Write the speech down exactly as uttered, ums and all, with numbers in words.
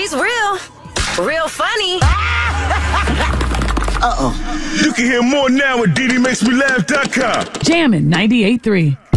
He's real. Real funny. Uh-oh. You can hear more now at D D makes me laugh dot com. Jammin' ninety-eight point three.